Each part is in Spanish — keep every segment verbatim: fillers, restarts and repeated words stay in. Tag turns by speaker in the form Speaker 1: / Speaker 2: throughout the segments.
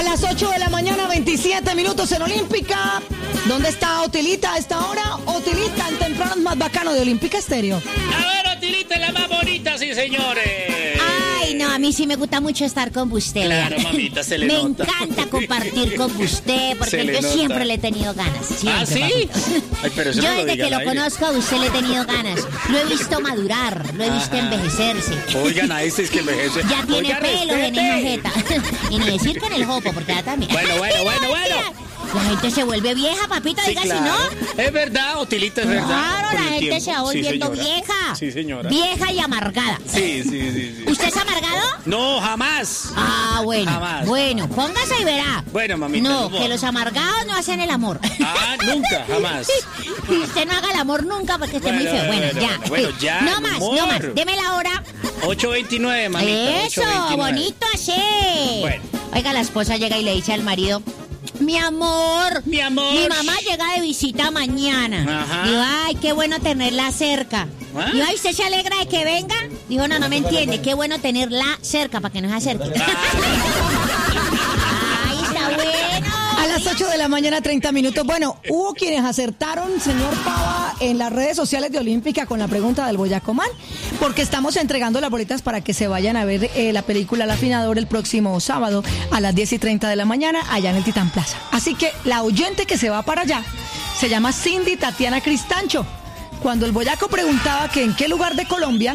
Speaker 1: las ocho de la mañana, veintisiete minutos en Olímpica. ¿Dónde está Otilita a esta hora? Otilita, en temprano más bacano de Olímpica Estéreo.
Speaker 2: A ver, Otilita es la más bonita, sí, señores.
Speaker 3: Ay, no, a mí sí me gusta mucho estar con usted.
Speaker 2: Claro, mamita, se le
Speaker 3: me
Speaker 2: nota.
Speaker 3: Me encanta compartir con usted, porque yo nota. siempre le he tenido ganas. Siempre,
Speaker 2: ¿Ah, sí?
Speaker 3: Ay, pero eso yo no desde lo que lo conozco a usted le he tenido ganas. Lo he visto madurar, lo he visto Ajá. envejecerse.
Speaker 2: Oigan, a ese es que envejece.
Speaker 3: Ya tiene
Speaker 2: Oiga,
Speaker 3: pelos en esa jeta. Y ni decir que en el jopo, porque ya también.
Speaker 2: Bueno, bueno, bueno, bueno.
Speaker 3: La gente se vuelve vieja, papita,
Speaker 2: sí,
Speaker 3: diga
Speaker 2: claro.
Speaker 3: si no.
Speaker 2: Es verdad, Otilita, es verdad.
Speaker 3: Claro, la gente
Speaker 2: tiempo.
Speaker 3: se va volviendo
Speaker 2: sí,
Speaker 3: vieja.
Speaker 2: Sí, señora.
Speaker 3: Vieja y amargada.
Speaker 2: Sí, sí, sí, sí.
Speaker 3: ¿Usted es amargado?
Speaker 2: No, jamás.
Speaker 3: Ah, bueno.
Speaker 2: Jamás.
Speaker 3: Bueno, póngase y verá.
Speaker 2: Bueno, mamita.
Speaker 3: No, no que los amargados no hacen el amor.
Speaker 2: Ah, nunca, jamás.
Speaker 3: Usted no haga el amor nunca porque esté
Speaker 2: bueno,
Speaker 3: muy feo. Bueno,
Speaker 2: bueno,
Speaker 3: ya.
Speaker 2: Bueno, bueno, ya.
Speaker 3: No más,
Speaker 2: amor.
Speaker 3: no más. Deme la hora.
Speaker 2: ocho veintinueve, mamita.
Speaker 3: Eso,
Speaker 2: ocho veintinueve.
Speaker 3: bonito así.
Speaker 2: Bueno.
Speaker 3: Oiga, la esposa llega y le dice al marido: Mi amor,
Speaker 2: mi amor,
Speaker 3: mi mamá llega de visita mañana.
Speaker 2: Ajá.
Speaker 3: Digo, ay, qué bueno tenerla cerca.
Speaker 2: ¿Ah?
Speaker 3: Digo, ay, ¿usted se alegra de que venga? Dijo, no, no me entiende, qué bueno tenerla cerca para que no se acerque. Ay, está bueno.
Speaker 1: A las ocho de la mañana, treinta minutos. Bueno, hubo quienes acertaron, señor Pava, en las redes sociales de Olímpica con la pregunta del Boyacomán, porque estamos entregando las boletas para que se vayan a ver eh, la película El Afinador el próximo sábado a las diez y treinta de la mañana allá en el Titán Plaza. Así que la oyente que se va para allá se llama Cindy Tatiana Cristancho. Cuando el Boyaco preguntaba que en qué lugar de Colombia,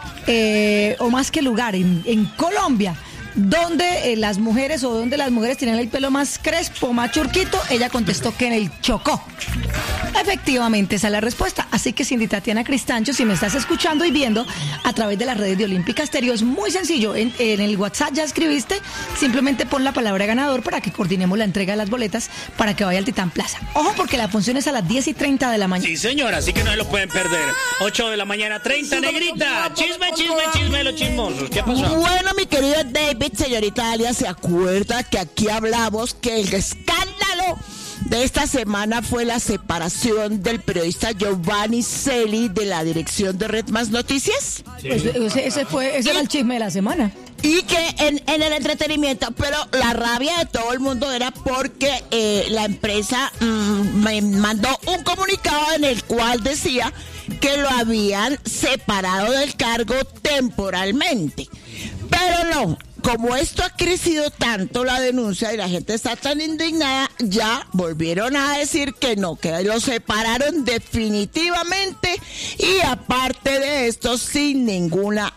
Speaker 1: eh, o más que lugar, en, en Colombia, donde eh, las mujeres o donde las mujeres tienen el pelo más crespo, más churquito, ella contestó que en el Chocó. Efectivamente, esa es la respuesta. Así que, Cindy Tatiana Cristancho, si me estás escuchando y viendo a través de las redes de Olímpica Estéreo, es muy sencillo. En, en el WhatsApp ya escribiste, simplemente pon la palabra ganador para que coordinemos la entrega de las boletas para que vaya al Titán Plaza. Ojo, porque la función es a las diez y treinta de la mañana.
Speaker 2: Sí, señora, así que no se lo pueden perder. ocho de la mañana, treinta, negrita. Chisme, chisme, chisme de los chismosos. ¿Qué pasó?
Speaker 4: Bueno, mi querido David, señorita Alia, ¿se acuerda que aquí hablamos que el escándalo de esta semana fue la separación del periodista Giovanni Celi de la dirección de Red Más Noticias?
Speaker 1: Sí. Pues ese, ese fue ese era el chisme de la semana.
Speaker 4: Y que en, en el entretenimiento, pero la rabia de todo el mundo era porque eh, la empresa mmm, me mandó un comunicado en el cual decía que lo habían separado del cargo temporalmente. Pero no, como esto ha crecido tanto la denuncia y la gente está tan indignada, ya volvieron a decir que no, que lo separaron definitivamente y aparte de esto sin ninguna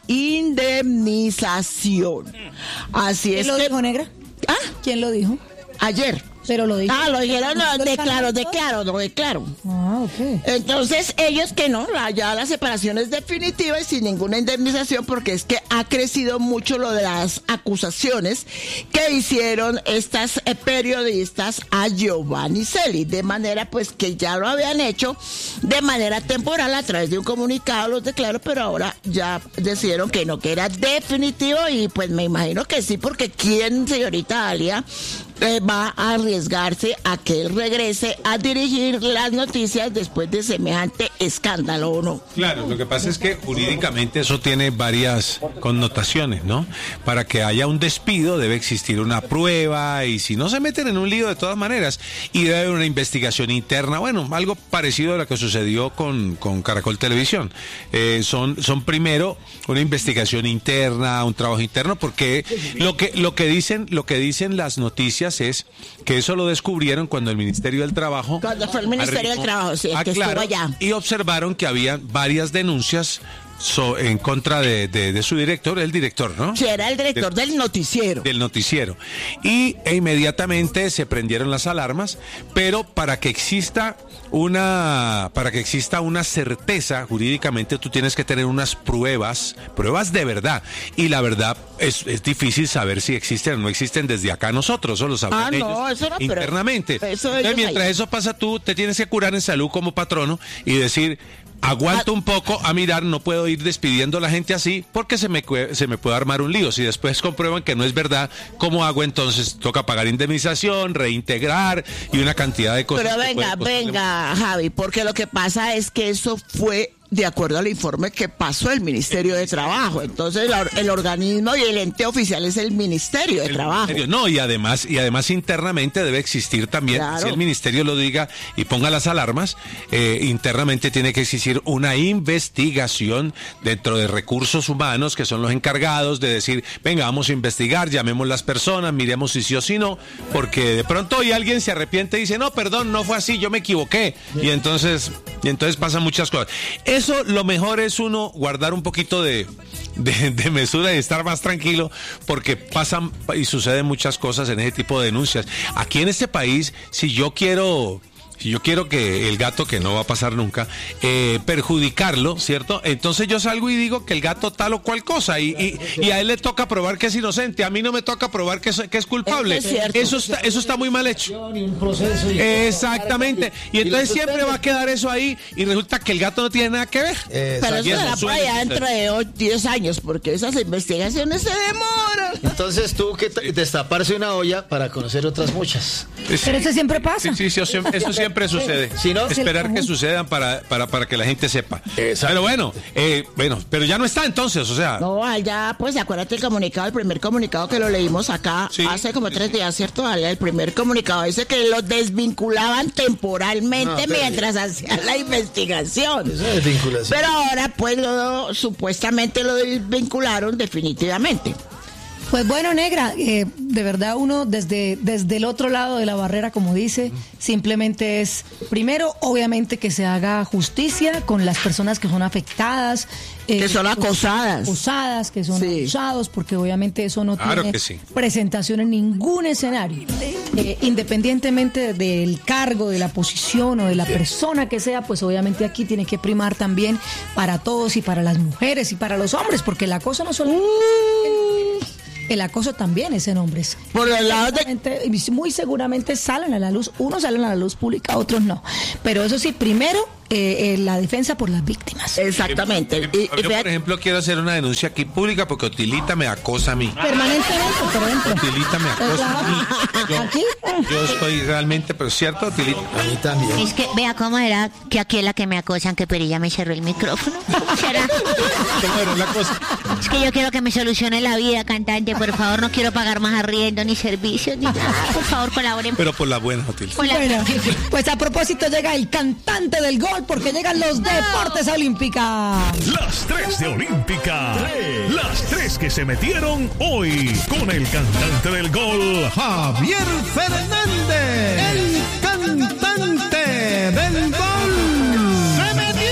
Speaker 4: indemnización. Así es.
Speaker 1: ¿Quién lo
Speaker 4: que...
Speaker 1: dijo, negra?
Speaker 4: ¿Ah?
Speaker 1: ¿Quién lo dijo?
Speaker 4: Ayer.
Speaker 1: Pero lo dijo.
Speaker 4: Ah, lo dijeron, no, de claro, de claro, no, de claro.
Speaker 1: Ah, ok.
Speaker 4: Entonces, ellos que no, la, ya la separación es definitiva y sin ninguna indemnización, porque es que ha crecido mucho lo de las acusaciones que hicieron estas eh, periodistas a Giovanni Celi, de manera pues que ya lo habían hecho de manera temporal a través de un comunicado, los declaro, pero ahora ya decidieron que no, que era definitivo y pues me imagino que sí, porque ¿quién, señorita Alia, Eh, va a arriesgarse a que él regrese a dirigir las noticias después de semejante escándalo, o no?
Speaker 5: Claro, lo que pasa es que jurídicamente eso tiene varias connotaciones, ¿no? Para que haya un despido debe existir una prueba y si no se meten en un lío de todas maneras y debe haber una investigación interna, bueno, algo parecido a lo que sucedió con, con Caracol Televisión. Eh, son, son primero una investigación interna, un trabajo interno, porque lo que, lo que dicen, lo que dicen las noticias es que eso lo descubrieron cuando el Ministerio del Trabajo...
Speaker 4: Cuando fue el Ministerio
Speaker 5: arrimó,
Speaker 4: del Trabajo, sí, es que estuvo allá.
Speaker 5: Y observaron que había varias denuncias so, en contra de, de, de su director, el director, ¿no?
Speaker 4: Sí, era el director de, del noticiero.
Speaker 5: Del noticiero. Y e inmediatamente se prendieron las alarmas, pero para que exista una, para que exista una certeza jurídicamente, tú tienes que tener unas pruebas, pruebas de verdad. Y la verdad es, es difícil saber si existen o no existen desde acá nosotros, solo saben
Speaker 4: ah,
Speaker 5: ellos
Speaker 4: no, eso no,
Speaker 5: internamente.
Speaker 4: Eso
Speaker 5: Entonces, mientras
Speaker 4: ahí.
Speaker 5: eso pasa, tú te tienes que curar en salud como patrono y decir... Aguanto un poco a mirar, no puedo ir despidiendo a la gente así porque se me, se me puede armar un lío. Si después comprueban que no es verdad, ¿cómo hago entonces? Toca pagar indemnización, reintegrar y una cantidad de cosas.
Speaker 4: Pero venga, venga, Javi, porque lo que pasa es que eso fue de acuerdo al informe que pasó el Ministerio de Trabajo. Entonces, el, el organismo y el ente oficial es el Ministerio de
Speaker 5: el
Speaker 4: Trabajo.
Speaker 5: Ministerio, no, y además, y además internamente debe existir también,
Speaker 4: Claro.
Speaker 5: si el Ministerio lo diga y ponga las alarmas, eh, internamente tiene que existir una investigación dentro de recursos humanos, que son los encargados de decir, venga, vamos a investigar, llamemos las personas, miremos si sí o si no, porque de pronto hoy alguien se arrepiente y dice, no, perdón, no fue así, yo me equivoqué. Y entonces, y entonces pasan muchas cosas. Eso, lo mejor es uno guardar un poquito de, de, de mesura y estar más tranquilo, porque pasan y suceden muchas cosas en ese tipo de denuncias. Aquí en este país, si yo quiero... Si yo quiero que el gato, que no va a pasar nunca, eh, perjudicarlo, ¿cierto? Entonces yo salgo y digo que el gato tal o cual cosa, y, y, y a él le toca probar que es inocente, a mí no me toca probar que es, que es culpable.
Speaker 4: Es cierto.
Speaker 5: Eso está, eso está muy mal hecho. Exactamente. Y entonces siempre va a quedar eso ahí, y resulta que el gato no tiene nada que ver.
Speaker 4: Pero eso
Speaker 5: Y eso
Speaker 4: será por
Speaker 5: suele
Speaker 4: allá dentro
Speaker 5: suceder.
Speaker 4: de diez años, porque esas investigaciones se demoran.
Speaker 6: Entonces tuvo que t- destaparse una olla para conocer otras muchas.
Speaker 1: Pero eso siempre pasa.
Speaker 5: Sí, sí, sí, eso siempre sucede.
Speaker 6: Si no,
Speaker 5: esperar que sucedan para, para, para que la gente sepa.
Speaker 6: Exacto.
Speaker 5: Pero bueno, eh, bueno, pero ya no está entonces, o sea.
Speaker 4: No, allá, pues acuérdate el comunicado, el primer comunicado que lo leímos acá
Speaker 5: Sí.
Speaker 4: hace como tres días, ¿cierto? Ale? El primer comunicado dice que lo desvinculaban temporalmente
Speaker 6: No, pero-
Speaker 4: mientras hacían la investigación.
Speaker 6: Eso es vinculación.
Speaker 4: Pero ahora, pues, lo, supuestamente lo desvincularon definitivamente.
Speaker 1: Pues bueno, negra, eh, de verdad uno desde, desde el otro lado de la barrera, como dice, simplemente es, primero, obviamente que se haga justicia con las personas que son afectadas. eh,
Speaker 4: Que son acosadas.
Speaker 1: Acosadas, que son
Speaker 4: Sí.
Speaker 1: acusados, porque obviamente eso no
Speaker 5: Claro
Speaker 1: tiene
Speaker 5: que sí.
Speaker 1: presentación en ningún escenario. Eh, independientemente del cargo, de la posición o de la persona que sea, pues obviamente aquí tiene que primar también para todos y para las mujeres y para los hombres, porque el acoso no solo... El acoso también es en hombres.
Speaker 4: Por el lado de...
Speaker 1: Seguramente, y muy seguramente salen a la luz, unos salen a la luz pública, otros no. Pero eso sí, primero, eh, eh, la defensa por las víctimas.
Speaker 4: Exactamente. Y- y
Speaker 5: Yo, por
Speaker 4: fíjate-
Speaker 5: ejemplo, quiero hacer una denuncia aquí pública porque Otilita me acosa a mí.
Speaker 1: Permanentemente, por ejemplo.
Speaker 5: Otilita me acosa a mí. Yo,
Speaker 1: Aquí.
Speaker 5: yo estoy realmente, pero cierto, Otilita.
Speaker 6: A mí también.
Speaker 3: Es que, vea cómo era que aquí es la que me acosan, que Perilla me cerró el micrófono. ¿Cómo será?
Speaker 5: ¿Cómo era la cosa?
Speaker 3: Es que yo quiero que me solucione la vida, cantante. Por favor, no quiero pagar más arriendo, ni servicios, ni nada. Por favor, colaboren.
Speaker 5: Pero por la buena, Otilita.
Speaker 3: Hola.
Speaker 1: Bueno, pues a propósito llega el cantante del gol porque llegan los deportes olímpicas.
Speaker 7: Las tres de Olímpica. Las tres que se metieron hoy con el cantante del gol,
Speaker 8: Javier Fernández, el cantante del gol. ¡Se metió!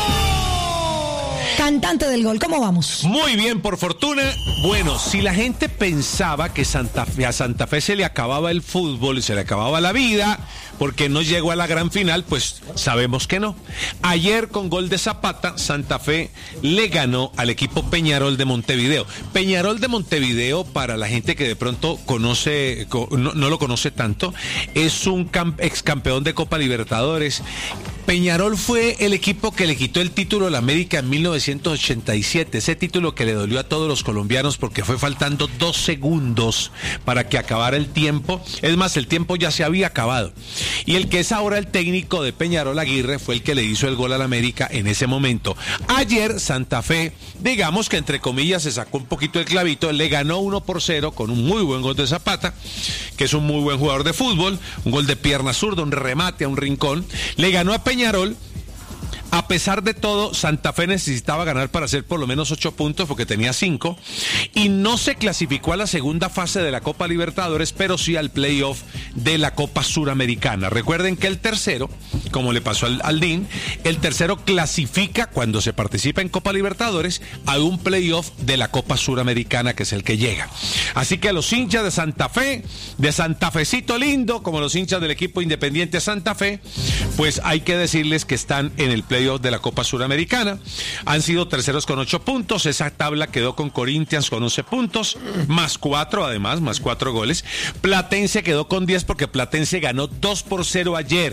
Speaker 1: Cantante del gol, ¿cómo vamos?
Speaker 5: Muy bien, por fortuna. Bueno, si la gente pensaba que Santa Fe, a Santa Fe se le acababa el fútbol y se le acababa la vida porque no llegó a la gran final, pues sabemos que no. Ayer, con gol de Zapata, Santa Fe le ganó al equipo Peñarol de Montevideo. Peñarol de Montevideo, para la gente que de pronto conoce, co- no, no lo conoce tanto, es un cam- ex campeón de Copa Libertadores. Peñarol fue el equipo que le quitó el título a la América en mil novecientos ochenta y siete, ese título que le dolió a todos los colombianos porque fue faltando dos segundos para que acabara el tiempo. Es más, el tiempo ya se había acabado. Y el que es ahora el técnico de Peñarol, Aguirre, fue el que le hizo el gol a la América en ese momento. Ayer Santa Fe, digamos que entre comillas se sacó un poquito el clavito, le ganó uno por cero con un muy buen gol de Zapata, que es un muy buen jugador de fútbol, un gol de pierna zurda, un remate a un rincón. Le ganó a Peñarol. A pesar de todo, Santa Fe necesitaba ganar para hacer por lo menos ocho puntos porque tenía cinco y no se clasificó a la segunda fase de la Copa Libertadores, pero sí al playoff de la Copa Suramericana. Recuerden que el tercero, como le pasó al, al D I N, el tercero clasifica cuando se participa en Copa Libertadores a un playoff de la Copa Suramericana, que es el que llega. Así que a los hinchas de Santa Fe, de Santa Fecito lindo, como los hinchas del equipo Independiente Santa Fe, pues hay que decirles que están en el playoff de la Copa Suramericana. Han sido terceros con ocho puntos. Esa tabla quedó con Corinthians con once puntos, más cuatro además, más cuatro goles. Platense quedó con diez porque Platense ganó dos por cero ayer.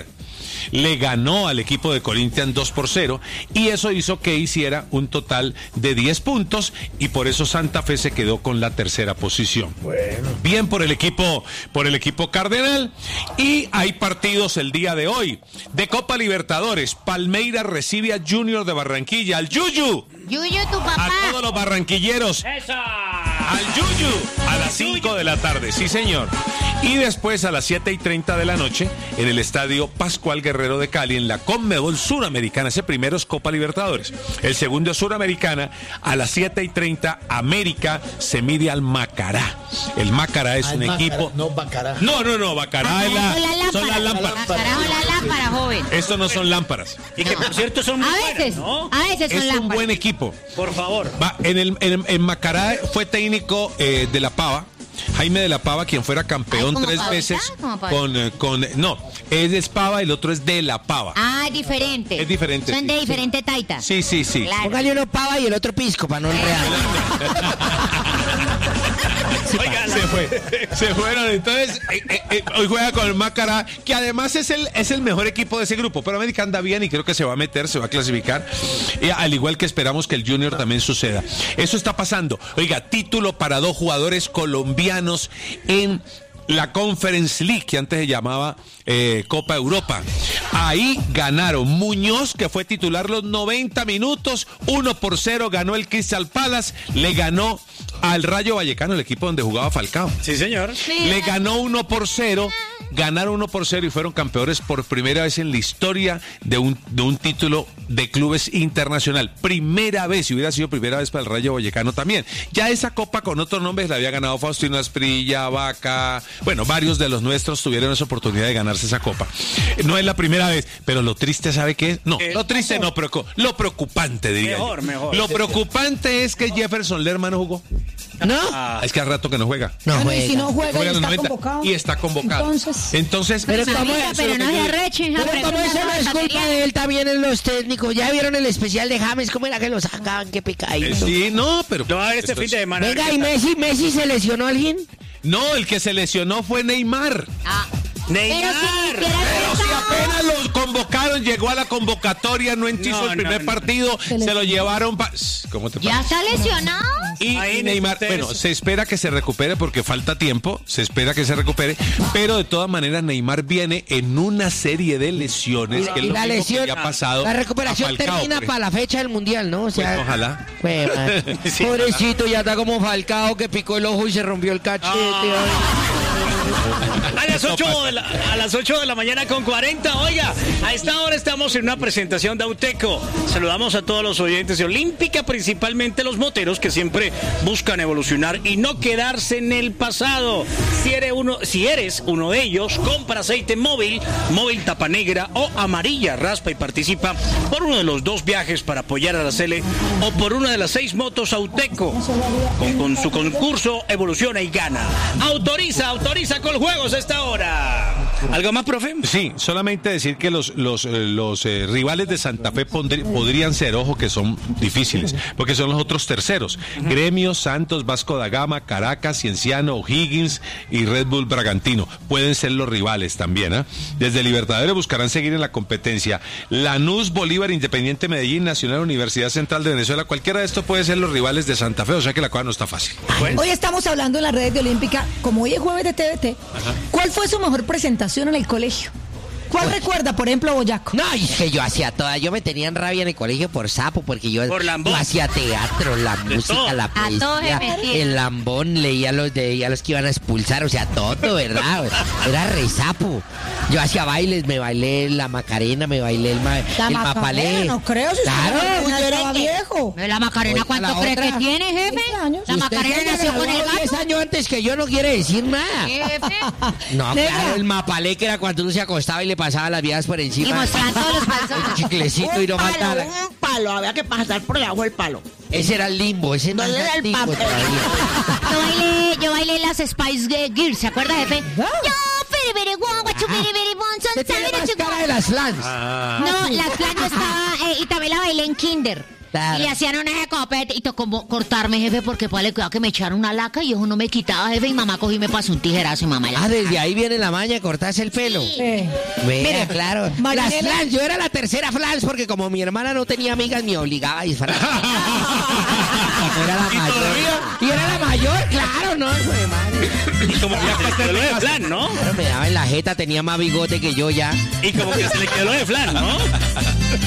Speaker 5: le ganó al equipo de Corinthians dos por cero y eso hizo que hiciera un total de diez puntos y por eso Santa Fe se quedó con la tercera posición. Bueno. Bien por el equipo, por el equipo cardenal. Y hay partidos el día de hoy de Copa Libertadores. Palmeiras recibe a Junior de Barranquilla, al Yuyu.
Speaker 3: Yuyu, tu papá.
Speaker 5: A todos los barranquilleros.
Speaker 2: ¡Esa!
Speaker 5: Al Yuyu a las cinco de la tarde, sí señor. Y después a las siete y treinta de la noche en el estadio Pascual Guerrero de Cali en la Conmebol Suramericana. Ese primero es Copa Libertadores. El segundo es Suramericana. A las siete y treinta América se mide al Macará. El Macará es
Speaker 6: Ah,
Speaker 5: un
Speaker 6: Macará,
Speaker 5: equipo.
Speaker 6: no, Bacará.
Speaker 5: No, no, no, Bacará es la-
Speaker 3: Son las
Speaker 5: son las
Speaker 3: lámparas.
Speaker 5: lámparas.
Speaker 3: Carajo, la lámpara, joven.
Speaker 5: Estos no son lámparas.
Speaker 2: Y que por cierto son muy
Speaker 3: A
Speaker 2: buenas,
Speaker 3: veces,
Speaker 2: ¿no?
Speaker 3: a veces son
Speaker 5: Es un
Speaker 3: lámparas.
Speaker 5: buen equipo.
Speaker 2: Por favor.
Speaker 5: Va, en, el, en, en Macará fue técnico eh, de La Pava, Jaime de la Pava, quien fuera campeón
Speaker 3: Ay, ¿como
Speaker 5: tres
Speaker 3: Pavita?
Speaker 5: veces
Speaker 3: ¿Como Pavita?
Speaker 5: con, eh, con... No, él es Pava, el otro es de La Pava.
Speaker 3: Ah, es diferente.
Speaker 5: Es diferente,
Speaker 3: Son
Speaker 5: sí,
Speaker 3: de
Speaker 5: sí.
Speaker 3: diferente taita.
Speaker 5: Sí, sí, sí.
Speaker 3: Claro.
Speaker 9: Póngale uno pava y el otro pisco para no enredar.
Speaker 2: Oiga,
Speaker 5: Se fue, se fueron. Entonces, eh, eh, eh, hoy juega con el Macará, que además es el, es el mejor equipo de ese grupo. Pero América anda bien y creo que se va a meter, se va a clasificar. Y al igual que esperamos que el Junior también suceda. Eso está pasando. Oiga, título para dos jugadores colombianos en la Conference League, que antes se llamaba eh, Copa Europa. Ahí ganaron Muñoz, que fue titular los noventa minutos, uno por cero ganó el Crystal Palace, le ganó al Rayo Vallecano, el equipo donde jugaba Falcao.
Speaker 2: sí, señor.
Speaker 5: Le ganó uno por cero, ganaron uno por cero y fueron campeones por primera vez en la historia de un, de un título de clubes internacional. Primera vez, y hubiera sido primera vez para el Rayo Vallecano también. Ya esa copa con otros nombres la había ganado Faustino Asprilla, Vaca, bueno, varios de los nuestros tuvieron esa oportunidad de ganarse esa copa. No es la primera vez, pero lo triste, ¿sabe qué es? No,
Speaker 2: Eh,
Speaker 5: lo triste no, pero lo preocupante, diría
Speaker 2: Mejor,
Speaker 5: yo.
Speaker 2: mejor.
Speaker 5: Lo preocupante es que Jefferson Lerma no jugó.
Speaker 9: ¿No?
Speaker 2: Ah,
Speaker 5: Es que hace rato que no juega.
Speaker 9: No
Speaker 1: Bueno, y
Speaker 9: juega.
Speaker 1: si no juega y
Speaker 5: Juega en los
Speaker 1: está
Speaker 5: noventa
Speaker 1: convocado.
Speaker 5: y está convocado.
Speaker 1: Entonces,
Speaker 5: Entonces,
Speaker 9: Pero como
Speaker 3: Amiga,
Speaker 9: eso
Speaker 3: pero
Speaker 9: es lo
Speaker 3: no
Speaker 9: que
Speaker 3: se
Speaker 9: yo-
Speaker 3: arrechen, esa
Speaker 9: Pero como
Speaker 3: pregunta
Speaker 9: eso
Speaker 3: no
Speaker 9: no
Speaker 3: es
Speaker 9: es culpa
Speaker 3: batería.
Speaker 9: de él, también en los técnicos. ¿Ya vieron el especial de James? ¿Cómo era que lo sacaban? Qué
Speaker 5: eh,
Speaker 9: pecadito.
Speaker 5: sí, no, pero...
Speaker 2: lo va a ver este
Speaker 5: esto
Speaker 2: fin
Speaker 5: es-
Speaker 2: de semana.
Speaker 9: Venga, y Messi, Messi se lesionó a alguien.
Speaker 5: No, el que se lesionó fue Neymar.
Speaker 3: Ah,
Speaker 2: Neymar.
Speaker 3: pero si ni siquiera
Speaker 5: Pero si
Speaker 3: empezó.
Speaker 5: apenas lo convocaron, llegó a la convocatoria, no hizo
Speaker 2: No,
Speaker 5: el primer
Speaker 2: no, no.
Speaker 5: partido,
Speaker 1: Se
Speaker 5: se lo llevaron... Pa... ¿Cómo te
Speaker 3: ¿Ya
Speaker 5: parece?
Speaker 3: está lesionado?
Speaker 5: Y,
Speaker 2: Ahí
Speaker 5: y Neymar,
Speaker 2: ustedes-
Speaker 5: bueno, se espera que se recupere porque falta tiempo, se espera que se recupere, pero de todas maneras Neymar viene en una serie de lesiones, que es
Speaker 9: Y
Speaker 5: lo
Speaker 9: la
Speaker 5: mismo
Speaker 9: lesión,
Speaker 5: que le ha pasado
Speaker 9: la
Speaker 5: a
Speaker 9: recuperación
Speaker 5: Falcao,
Speaker 9: termina
Speaker 5: por
Speaker 9: para la fecha del mundial, ¿no? O sea,
Speaker 5: Pues, ojalá.
Speaker 9: Pues, man,
Speaker 5: Sí,
Speaker 9: pobrecito, ya está como Falcao que picó el ojo y se rompió el cachete.
Speaker 2: A las ocho de la, a las ocho de la mañana con cuarenta, oiga, a esta hora estamos en una presentación de Auteco. Saludamos a todos los oyentes de Olímpica, principalmente los moteros que siempre buscan evolucionar y no quedarse en el pasado. Si eres uno, si eres uno de ellos, compra aceite móvil, móvil tapa negra o amarilla, raspa y participa por uno de los dos viajes para apoyar a la Cele o por una de las seis motos Auteco. Con, con su concurso evoluciona y gana. Autoriza, autoriza con juegos a esta hora. ¿Algo más, profe?
Speaker 5: Sí, solamente decir que los los, eh, los eh, rivales de Santa Fe pondrí- podrían ser, ojo, que son difíciles, porque son los otros terceros. Gremio, Santos, Vasco da Gama, Caracas, Cienciano, O'Higgins y Red Bull Bragantino. Pueden ser los rivales también, ¿ah? Desde Libertadores buscarán seguir en la competencia. Lanús, Bolívar, Independiente Medellín, Nacional, Universidad Central de Venezuela. Cualquiera de estos puede ser los rivales de Santa Fe, o sea que la cosa no está fácil.
Speaker 1: hoy estamos hablando en las redes de Olímpica, como hoy es jueves de T V T, ¿cuál fue su mejor presentación en el colegio? ¿Cuál recuerda, por ejemplo, Boyaco?
Speaker 9: No, es que yo hacía todas. Yo me tenían rabia en el colegio por sapo, porque yo,
Speaker 2: Por lambón.
Speaker 9: yo hacía teatro, la
Speaker 2: De
Speaker 9: música,
Speaker 2: todo.
Speaker 9: la
Speaker 3: A todo
Speaker 9: poesía,
Speaker 3: se metía.
Speaker 9: el lambón, leía los de leía los que iban a expulsar, o sea, todo, ¿verdad? Era re sapo. Yo hacía bailes, me bailé la Macarena, me bailé el, ma,
Speaker 1: La
Speaker 9: el
Speaker 1: Macarena,
Speaker 9: mapalé.
Speaker 1: no creo, si usted
Speaker 9: Claro,
Speaker 1: ya estaba
Speaker 9: usted-
Speaker 1: viejo.
Speaker 3: ¿La Macarena
Speaker 9: Oiga,
Speaker 3: cuánto
Speaker 9: la
Speaker 3: cree
Speaker 9: otra.
Speaker 3: que tiene, jefe?
Speaker 1: veinte años.
Speaker 3: La
Speaker 9: Usted
Speaker 3: Macarena
Speaker 9: que
Speaker 3: nació con el
Speaker 9: grabó diez
Speaker 3: gato.
Speaker 9: años antes que yo no quiere decir nada.
Speaker 3: Jefe.
Speaker 9: No,
Speaker 1: Negra.
Speaker 9: claro, el mapalé que era cuando uno se acostaba y le pasaba las vidas por
Speaker 3: Y
Speaker 9: encima.
Speaker 3: mostrando todos los
Speaker 9: El
Speaker 3: calzones.
Speaker 9: chiclecito y no
Speaker 4: Un
Speaker 9: faltaba.
Speaker 4: palo, un palo, había que pasar por debajo del palo.
Speaker 9: Ese era el limbo, ese no
Speaker 4: No
Speaker 9: era
Speaker 4: era
Speaker 9: el
Speaker 4: el
Speaker 9: limbo
Speaker 4: papel.
Speaker 9: todavía.
Speaker 3: Yo bailé, yo bailé las Spice Girls, ¿se acuerda, jefe? Yo, pere, pere, guagua, chu, pere, pere, bonzo,
Speaker 9: Usted tiene
Speaker 3: ¿saben
Speaker 9: más
Speaker 3: eso?
Speaker 9: cara de las flans.
Speaker 5: Ah.
Speaker 3: No, las flans yo estaba, eh, y también la bailé en kinder.
Speaker 9: Claro.
Speaker 3: Y le hacían un eje copete y tocó mo- cortarme, jefe, porque pues le cuidado que me echaron una laca y eso no me quitaba, jefe, y mamá cogí y me pasó un tijerazo y mamá ya.
Speaker 9: Ah, desde ahí viene la maña de cortarse el pelo.
Speaker 1: Eh,
Speaker 9: Vea,
Speaker 1: Mire,
Speaker 9: claro.
Speaker 1: Marinela-
Speaker 9: Las flans, yo era la tercera flans porque como mi hermana no tenía amigas, me obligaba a disfrazar. Era la
Speaker 5: ¿Y
Speaker 9: mayor.
Speaker 5: todavía?
Speaker 9: Y era la mayor, claro, no, hijo de madre.
Speaker 2: Y como que se le quedó lo de flan, ¿no?
Speaker 9: Claro, me daba en la jeta, tenía más bigote que yo ya.
Speaker 2: Y como que se le quedó lo de flan, ¿no?